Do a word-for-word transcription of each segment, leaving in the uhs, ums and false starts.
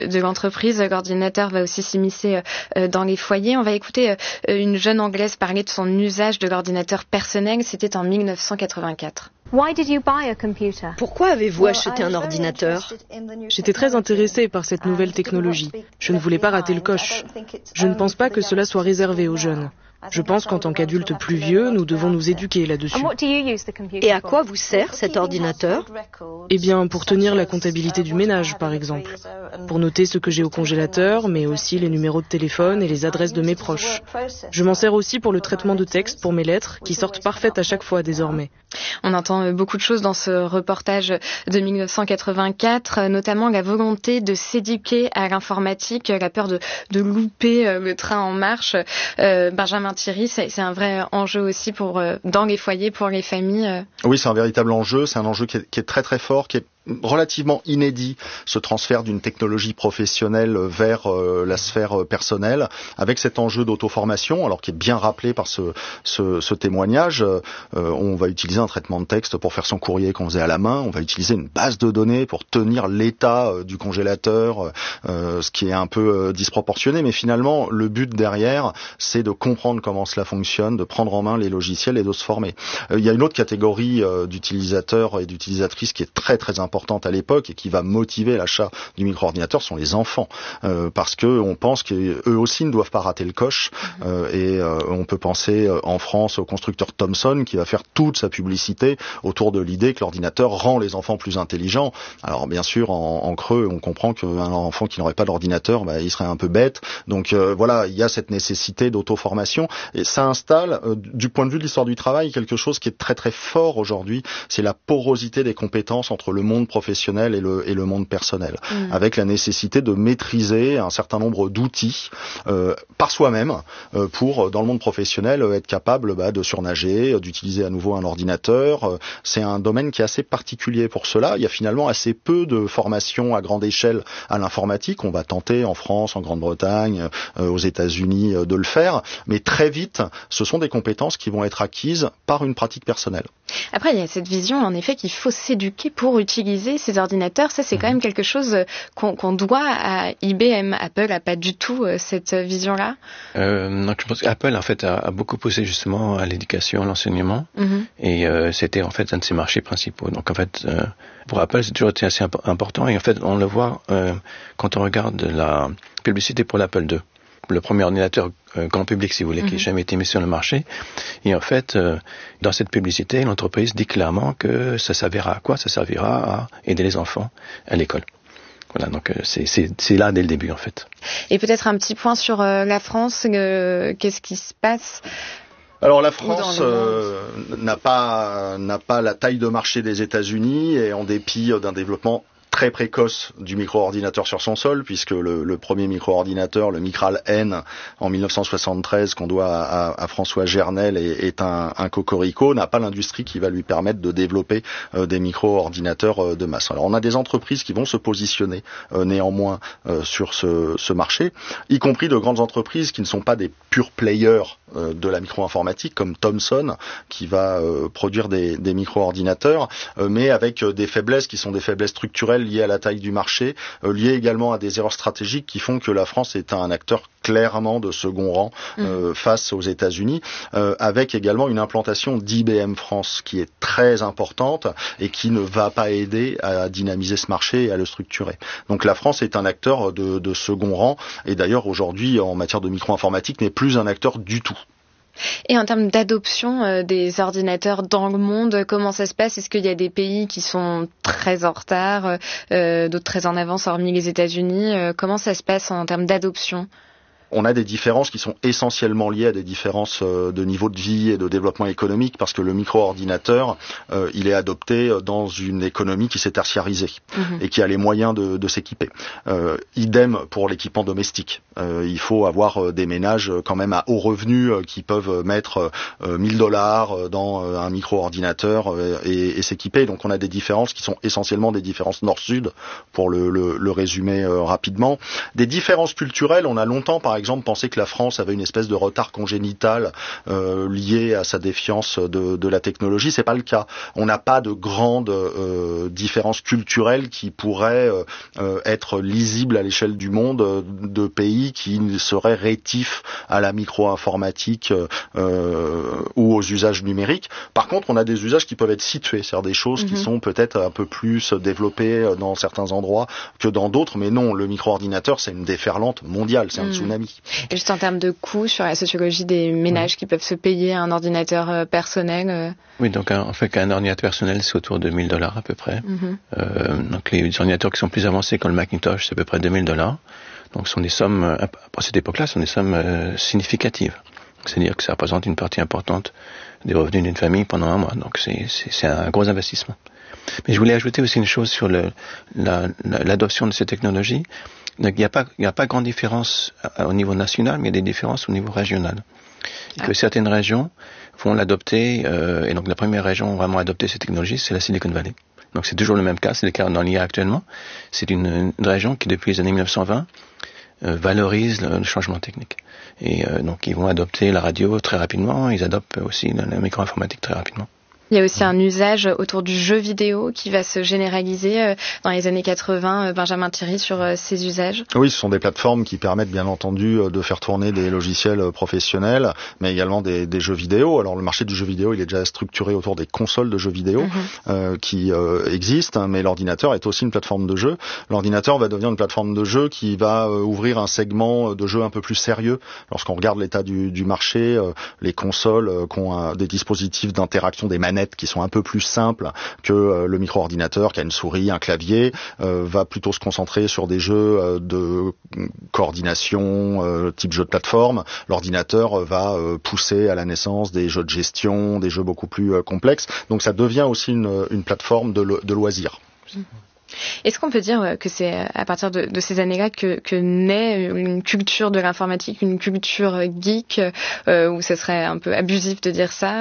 de l'entreprise. L'ordinateur va aussi s'immiscer dans les foyers. On va écouter une jeune Anglaise parler de son usage de l'ordinateur personnel. C'était en mille neuf cent quatre-vingt-quatre. Pourquoi avez-vous acheté un ordinateur ? J'étais très intéressée par cette nouvelle technologie. Je ne voulais pas rater le coche. Je ne pense pas que cela soit réservé aux jeunes. Je pense qu'en tant qu'adultes plus vieux, nous devons nous éduquer là-dessus. Et à quoi vous sert cet ordinateur ? Eh bien, pour tenir la comptabilité du ménage, par exemple. Pour noter ce que j'ai au congélateur, mais aussi les numéros de téléphone et les adresses de mes proches. Je m'en sers aussi pour le traitement de texte pour mes lettres, qui sortent parfaites à chaque fois désormais. On entend beaucoup de choses dans ce reportage de mille neuf cent quatre-vingt-quatre, notamment la volonté de s'éduquer à l'informatique, la peur de, de louper le train en marche. Euh, Benjamin Thierry, c'est, c'est un vrai enjeu aussi pour euh, dans les foyers, pour les familles. Oui, c'est un véritable enjeu. C'est un enjeu qui est, qui est très très fort, qui est relativement inédit, ce transfert d'une technologie professionnelle vers euh, la sphère personnelle, avec cet enjeu d'auto-formation, alors qui est bien rappelé par ce, ce, ce témoignage. Euh, on va utiliser un traitement de texte pour faire son courrier qu'on faisait à la main, on va utiliser une base de données pour tenir l'état euh, du congélateur, euh, ce qui est un peu euh, disproportionné, mais finalement, le but derrière, c'est de comprendre comment cela fonctionne, de prendre en main les logiciels et de se former. Euh, il y a une autre catégorie euh, d'utilisateurs et d'utilisatrices qui est très très importante importante à l'époque et qui va motiver l'achat du micro-ordinateur sont les enfants, euh, parce que on pense qu'eux aussi ne doivent pas rater le coche, euh, et euh, on peut penser euh, en France au constructeur Thomson qui va faire toute sa publicité autour de l'idée que l'ordinateur rend les enfants plus intelligents. Alors bien sûr, en, en creux, on comprend qu'un enfant qui n'aurait pas d'ordinateur, bah, il serait un peu bête. Donc euh, voilà, il y a cette nécessité d'auto-formation et ça installe, euh, du point de vue de l'histoire du travail, quelque chose qui est très très fort aujourd'hui, c'est la porosité des compétences entre le monde professionnel et le, et le monde personnel, mmh. avec la nécessité de maîtriser un certain nombre d'outils euh, par soi-même euh, pour, dans le monde professionnel, être capable bah, de surnager, d'utiliser à nouveau un ordinateur. C'est un domaine qui est assez particulier pour cela. Il y a finalement assez peu de formation à grande échelle à l'informatique. On va tenter en France, en Grande-Bretagne, euh, aux États-Unis euh, de le faire, mais très vite, ce sont des compétences qui vont être acquises par une pratique personnelle. Après, il y a cette vision, en effet, qu'il faut s'éduquer pour utiliser ces ordinateurs. Ça, c'est quand même quelque chose qu'on, qu'on doit à I B M. Apple n'a pas du tout euh, cette vision-là. Euh, donc, je pense qu'Apple, en fait, a, a beaucoup poussé justement à l'éducation, à l'enseignement. Mm-hmm. Et euh, c'était, en fait, un de ses marchés principaux. Donc, en fait, euh, pour Apple, c'est toujours été assez imp- important. Et en fait, on le voit euh, quand on regarde la publicité pour l'Apple deux. Le premier ordinateur euh, grand public, si vous voulez, mm-hmm. qui n'a jamais été mis sur le marché. Et en fait, euh, dans cette publicité, l'entreprise dit clairement que ça servira à quoi ? Ça servira à aider les enfants à l'école. Voilà, donc euh, c'est, c'est, c'est là dès le début, en fait. Et peut-être un petit point sur euh, la France. Euh, qu'est-ce qui se passe ? Alors la France euh, n'a pas n'a pas la taille de marché des États-Unis et en dépit d'un développement très précoce du micro-ordinateur sur son sol, puisque le, le premier micro-ordinateur, le Micral N, en dix-neuf cent soixante-treize, qu'on doit à, à, à François Gernel, est, est un, un cocorico, n'a pas l'industrie qui va lui permettre de développer euh, des micro-ordinateurs euh, de masse. Alors on a des entreprises qui vont se positionner euh, néanmoins euh, sur ce, ce marché, y compris de grandes entreprises qui ne sont pas des pure players euh, de la micro-informatique, comme Thomson, qui va euh, produire des, des micro-ordinateurs, euh, mais avec euh, des faiblesses qui sont des faiblesses structurelles liées à la taille du marché, euh, liées également à des erreurs stratégiques qui font que la France est un acteur clairement de second rang euh, mmh. face aux États-Unis, euh, avec également une implantation d'I B M France qui est très importante et qui ne va pas aider à dynamiser ce marché et à le structurer. Donc la France est un acteur de, de second rang et d'ailleurs aujourd'hui en matière de micro-informatique n'est plus un acteur du tout. Et en termes d'adoption euh, des ordinateurs dans le monde, comment ça se passe ? Est-ce qu'il y a des pays qui sont très en retard, euh, d'autres très en avance, hormis les États-Unis ? euh, Comment ça se passe en termes d'adoption ? On a des différences qui sont essentiellement liées à des différences de niveau de vie et de développement économique, parce que le micro-ordinateur, euh, il est adopté dans une économie qui s'est tertiarisée mmh. et qui a les moyens de, de s'équiper. Euh, idem pour l'équipement domestique. Euh, il faut avoir des ménages quand même à haut revenu qui peuvent mettre euh, mille dollars dans un micro-ordinateur et, et s'équiper. Donc on a des différences qui sont essentiellement des différences nord-sud, pour le, le, le résumer euh, rapidement. Des différences culturelles, on a longtemps par exemple exemple, pensait que la France avait une espèce de retard congénital euh, lié à sa défiance de, de la technologie. C'est pas le cas. On n'a pas de grandes euh, différences culturelles qui pourraient euh, être lisibles à l'échelle du monde de pays qui seraient rétifs à la micro-informatique euh, ou aux usages numériques. Par contre, on a des usages qui peuvent être situés, c'est-à-dire des choses mm-hmm. qui sont peut-être un peu plus développées dans certains endroits que dans d'autres, mais non, le micro-ordinateur, c'est une déferlante mondiale, c'est un mm. tsunami. Et juste en termes de coûts, sur la sociologie des ménages mm. qui peuvent se payer un ordinateur euh, personnel euh... Oui, donc un, en fait, un ordinateur personnel, c'est autour de mille dollars à peu près. Mm-hmm. Euh, donc les ordinateurs qui sont plus avancés comme le Macintosh, c'est à peu près deux mille dollars. Donc ce sont des sommes, à cette époque-là, ce sont des sommes euh, significatives. C'est-à-dire que ça représente une partie importante des revenus d'une famille pendant un mois. Donc c'est, c'est, c'est un gros investissement. Mais je voulais ajouter aussi une chose sur le, la, la, l'adoption de ces technologies. Donc il n'y a pas, il n'y a pas grande différence au niveau national, mais il y a des différences au niveau régional. Et que certaines régions vont l'adopter, euh, et donc la première région vraiment à adopter ces technologies, c'est la Silicon Valley. Donc c'est toujours le même cas, c'est le cas dans l'I A actuellement. C'est une, une région qui, depuis les années mille neuf cent vingt, euh, valorise le, le changement technique. Et euh, donc ils vont adopter la radio très rapidement, ils adoptent aussi la, la micro-informatique très rapidement. Il y a aussi un usage autour du jeu vidéo qui va se généraliser dans les années quatre-vingts. Benjamin Thierry, sur ces usages. Oui, ce sont des plateformes qui permettent bien entendu de faire tourner des logiciels professionnels, mais également des, des jeux vidéo. Alors le marché du jeu vidéo, il est déjà structuré autour des consoles de jeux vidéo mm-hmm. euh, qui euh, existent, mais l'ordinateur est aussi une plateforme de jeu. L'ordinateur va devenir une plateforme de jeu qui va euh, ouvrir un segment de jeu un peu plus sérieux. Lorsqu'on regarde l'état du, du marché, euh, les consoles euh, qui ont un, des dispositifs d'interaction, des manettes qui sont un peu plus simples que euh, le micro-ordinateur, qui a une souris, un clavier, euh, va plutôt se concentrer sur des jeux euh, de coordination, euh, type jeu de plateforme. L'ordinateur euh, va euh, pousser à la naissance des jeux de gestion, des jeux beaucoup plus euh, complexes. Donc ça devient aussi une, une plateforme de, lo- de loisirs. Mmh. Est-ce qu'on peut dire que c'est à partir de, de ces années-là que, que naît une culture de l'informatique, une culture geek, euh, où ce serait un peu abusif de dire ça ?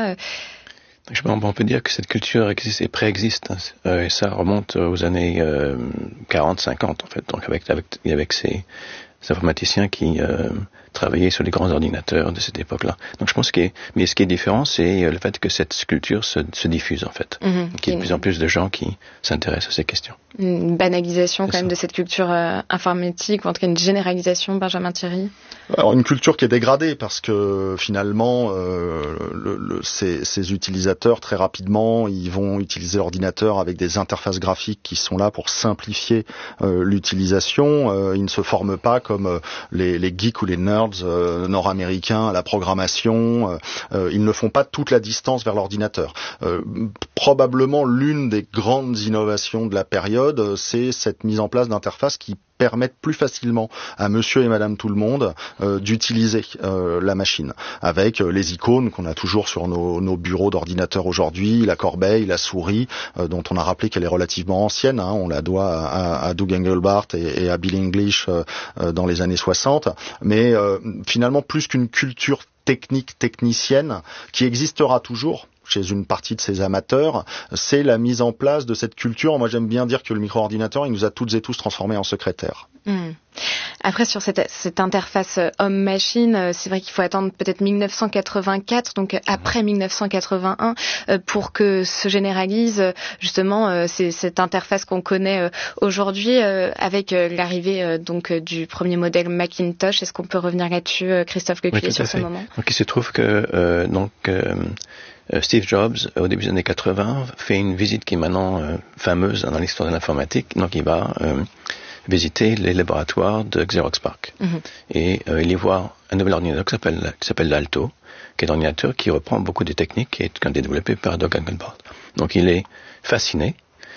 Je pense, on peut dire que cette culture existe et préexiste, hein, euh, et ça remonte aux années euh, quarante cinquante en fait, donc avec avec avec ces, ces informaticiens qui euh, travaillaient sur les grands ordinateurs de cette époque-là. Donc je pense que, mais ce qui est différent, c'est le fait que cette culture se, se diffuse en fait, mmh, qu'il y ait de plus en plus de gens qui s'intéressent à ces questions. Une banalisation c'est quand ça. Même de cette culture euh, informatique, ou en tout cas une généralisation, Benjamin Thierry. Alors une culture qui est dégradée parce que finalement euh, le, le, ces, ces utilisateurs très rapidement ils vont utiliser l'ordinateur avec des interfaces graphiques qui sont là pour simplifier euh, l'utilisation. Euh, ils ne se forment pas comme euh, les, les geeks ou les nerds euh, nord-américains à la programmation. Euh, ils ne font pas toute la distance vers l'ordinateur. Euh, probablement l'une des grandes innovations de la période, c'est cette mise en place d'interfaces qui permettent plus facilement à monsieur et madame tout le monde euh, d'utiliser euh, la machine, avec euh, les icônes qu'on a toujours sur nos, nos bureaux d'ordinateur aujourd'hui, la corbeille, la souris, euh, dont on a rappelé qu'elle est relativement ancienne, hein, on la doit à, à Doug Engelbart et, et à Bill English euh, euh, dans les années soixante, mais euh, finalement plus qu'une culture technique, technicienne, qui existera toujours chez une partie de ces amateurs, c'est la mise en place de cette culture. Moi, j'aime bien dire que le micro-ordinateur, il nous a toutes et tous transformés en secrétaires. Mmh. Après, sur cette, cette interface homme-machine, c'est vrai qu'il faut attendre peut-être mille neuf cent quatre-vingt-quatre, donc après mille neuf cent quatre-vingt-un, pour que se généralise justement c'est, cette interface qu'on connaît aujourd'hui, avec l'arrivée donc du premier modèle Macintosh. Est-ce qu'on peut revenir là-dessus, Christophe Lecuyer, oui, sur ce moment ? Donc, il se trouve que euh, donc euh, Steve Jobs, au début des années quatre-vingts, fait une visite qui est maintenant euh, fameuse dans l'histoire de l'informatique. Donc, il va euh, visiter les laboratoires de Xerox PARC. Mm-hmm. Et euh, il y voit un nouvel ordinateur qui s'appelle, qui s'appelle l'Alto, qui est un ordinateur qui reprend beaucoup des techniques qui ont été développées par Doug Engelbart. Donc, il est fasciné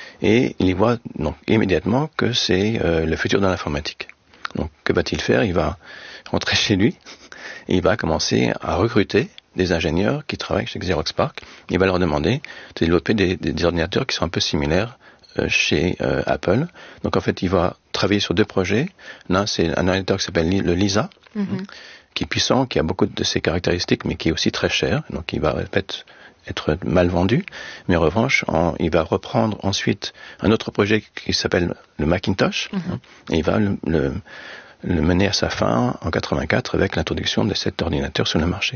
et il y voit donc, immédiatement que c'est euh, le futur de l'informatique. Donc, que va-t-il faire ? Il va rentrer chez lui et il va commencer à recruter des ingénieurs qui travaillent chez Xerox PARC. Il va leur demander de développer des, des, des ordinateurs qui sont un peu similaires euh, chez euh, Apple. Donc en fait, il va travailler sur deux projets. L'un, c'est un ordinateur qui s'appelle le Lisa, mm-hmm. qui est puissant, qui a beaucoup de ses caractéristiques, mais qui est aussi très cher. Donc il va en fait être mal vendu. Mais en revanche, en, il va reprendre ensuite un autre projet qui s'appelle le Macintosh. Mm-hmm. Et il va le, le le mener à sa fin en quatre-vingt-quatre avec l'introduction de cet ordinateur sur le marché.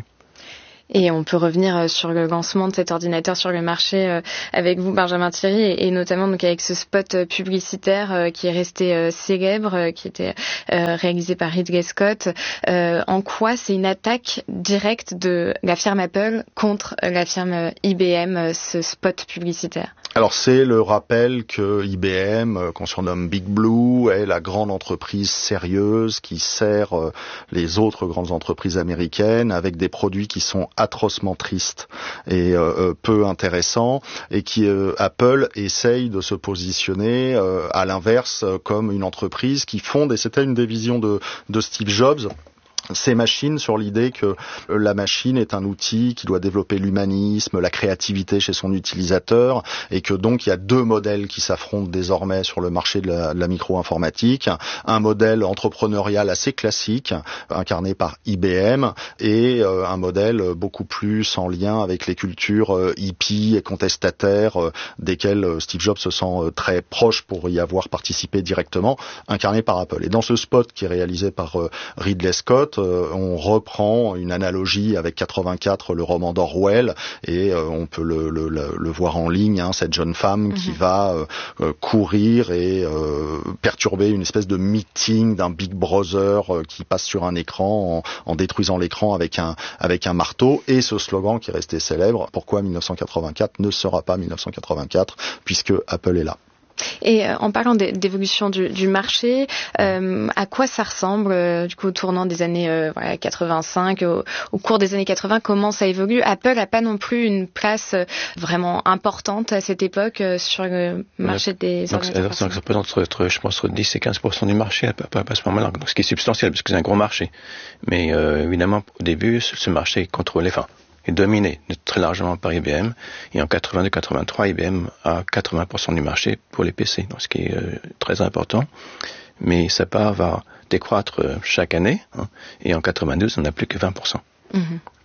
Et on peut revenir sur le lancement de cet ordinateur sur le marché avec vous, Benjamin Thierry, et notamment donc avec ce spot publicitaire qui est resté célèbre, qui était réalisé par Ridley Scott. En quoi c'est une attaque directe de la firme Apple contre la firme I B M, ce spot publicitaire? Alors c'est le rappel que I B M, qu'on surnomme Big Blue, est la grande entreprise sérieuse qui sert les autres grandes entreprises américaines avec des produits qui sont atrocement tristes et euh, peu intéressants, et qui euh, Apple essaye de se positionner euh, à l'inverse comme une entreprise qui fonde, et c'était une des visions de, de Steve Jobs, ces machines sur l'idée que la machine est un outil qui doit développer l'humanisme, la créativité chez son utilisateur, et que donc il y a deux modèles qui s'affrontent désormais sur le marché de la, de la micro-informatique. Un modèle entrepreneurial assez classique, incarné par I B M, et euh, un modèle beaucoup plus en lien avec les cultures euh, hippies et contestataires, euh, desquelles Steve Jobs se sent euh, très proche pour y avoir participé directement, incarné par Apple. Et dans ce spot qui est réalisé par euh, Ridley Scott, on reprend une analogie avec quatre-vingt-quatre, le roman d'Orwell, et euh, on peut le, le, le voir en ligne, hein, cette jeune femme mmh. qui va euh, courir et euh, perturber une espèce de meeting d'un Big Brother euh, qui passe sur un écran en, en détruisant l'écran avec un, avec un marteau, et ce slogan qui est resté célèbre, pourquoi dix-neuf cent quatre-vingt-quatre ne sera pas dix-neuf cent quatre-vingt-quatre, puisque Apple est là. Et euh, en parlant d'évolution du, du marché, euh, à quoi ça ressemble euh, du coup au tournant des années euh, voilà, quatre-vingt-cinq, au, au cours des années quatre-vingts, comment ça évolue? Apple n'a pas non plus une place euh, vraiment importante à cette époque euh, sur le marché donc, des ordinateurs. Ça représente entre, je pense, entre dix et quinze pour cent du marché à, à, à ce moment-là, donc ce qui est substantiel parce que c'est un gros marché. Mais euh, évidemment, au début, ce marché est contrôlé, enfin, est dominé très largement par I B M, et en quatre-vingt-deux quatre-vingt-trois, I B M a quatre-vingts pour cent du marché pour les P C, donc ce qui est euh, très important, mais sa part va décroître euh, chaque année, hein, et en quatre-vingt-douze, on n'a plus que vingt pour cent. Mmh.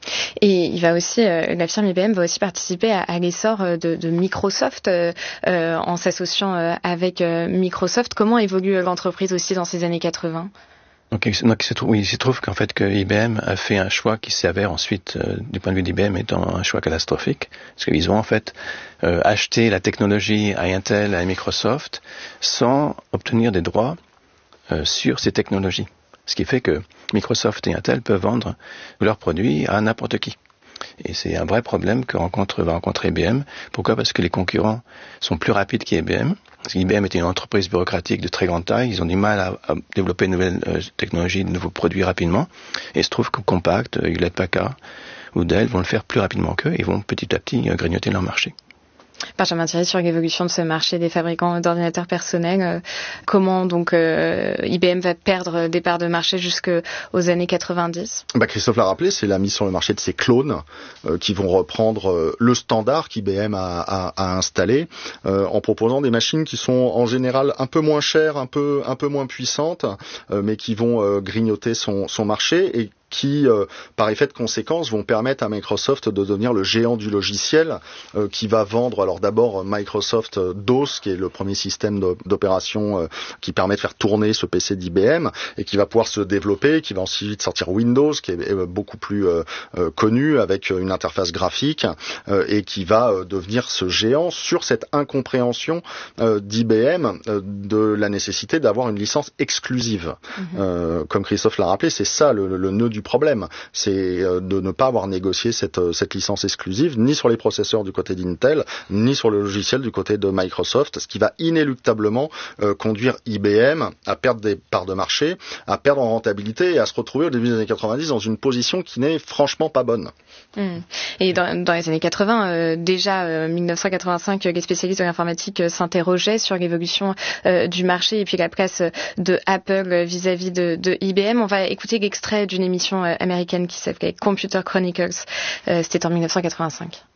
Et il va aussi, euh, la firme I B M va aussi participer à, à l'essor de, de Microsoft euh, euh, en s'associant euh, avec euh, Microsoft. Comment évolue l'entreprise aussi dans ces années quatre-vingts? Donc, donc il, se trouve, oui, il se trouve qu'en fait que I B M a fait un choix qui s'avère ensuite, euh, du point de vue d'I B M, étant un choix catastrophique, parce qu'ils ont en fait euh, acheté la technologie à Intel, à Microsoft, sans obtenir des droits euh, sur ces technologies. Ce qui fait que Microsoft et Intel peuvent vendre leurs produits à n'importe qui. Et c'est un vrai problème que rencontre, va rencontrer I B M. Pourquoi? Parce que les concurrents sont plus rapides qu'I B M. Parce qu'I B M était une entreprise bureaucratique de très grande taille. Ils ont du mal à, à développer de nouvelles euh, technologies, de nouveaux produits rapidement. Et il se trouve que Compaq, Hewlett-Packard ou Dell vont le faire plus rapidement qu'eux et vont petit à petit euh, grignoter leur marché. Benjamin Thierry, sur l'évolution de ce marché des fabricants d'ordinateurs personnels, euh, comment donc euh, I B M va perdre des parts de marché jusqu'aux années quatre-vingt-dix? Bah, Christophe l'a rappelé, c'est la mise sur le marché de ces clones euh, qui vont reprendre euh, le standard qu'I B M a, a, a installé euh, en proposant des machines qui sont en général un peu moins chères, un peu, un peu moins puissantes, euh, mais qui vont euh, grignoter son, son marché et qui, euh, par effet de conséquence, vont permettre à Microsoft de devenir le géant du logiciel euh, qui va vendre, alors d'abord Microsoft DOS, qui est le premier système d'opération euh, qui permet de faire tourner ce P C d'I B M, et qui va pouvoir se développer, qui va ensuite sortir Windows, qui est beaucoup plus euh, euh, connu, avec une interface graphique, euh, et qui va euh, devenir ce géant sur cette incompréhension euh, d'I B M euh, de la nécessité d'avoir une licence exclusive. Mm-hmm. Euh, comme Christophe l'a rappelé, c'est ça le, le nœud du problème, c'est de ne pas avoir négocié cette, cette licence exclusive, ni sur les processeurs du côté d'Intel, ni sur le logiciel du côté de Microsoft, ce qui va inéluctablement euh, conduire I B M à perdre des parts de marché, à perdre en rentabilité et à se retrouver au début des années quatre-vingt-dix dans une position qui n'est franchement pas bonne. Mmh. Et dans, dans les années quatre-vingts, euh, déjà euh, dix-neuf cent quatre-vingt-cinq, les spécialistes de l'informatique euh, s'interrogeaient sur l'évolution euh, du marché et puis la place de Apple vis-à-vis de, de I B M. On va écouter l'extrait d'une émission américaine qui s'appelait Computer Chronicles. Euh, c'était en dix-neuf cent quatre-vingt-cinq.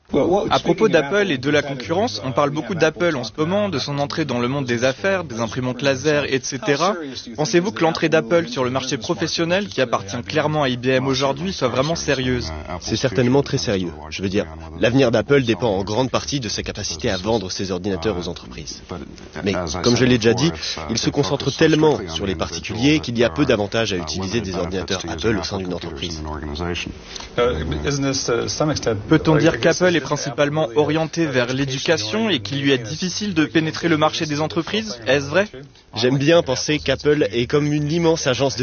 À propos d'Apple et de la concurrence, on parle beaucoup d'Apple en ce moment, de son entrée dans le monde des affaires, des imprimantes laser, et cetera. Pensez-vous que l'entrée d'Apple sur le marché professionnel, qui appartient clairement à I B M aujourd'hui, soit vraiment sérieuse? C'est certainement très sérieux. Je veux dire, l'avenir d'Apple dépend en grande partie de sa capacité à vendre ses ordinateurs aux entreprises. Mais, comme je l'ai déjà dit, il se concentre tellement sur les particuliers qu'il y a peu d'avantages à utiliser des ordinateurs Apple au sein d'une entreprise. Peut-on dire qu'Apple est principalement orienté vers l'éducation et qu'il lui est difficile de pénétrer le marché des entreprises? Est-ce vrai? J'aime bien penser qu'Apple est comme une immense agence de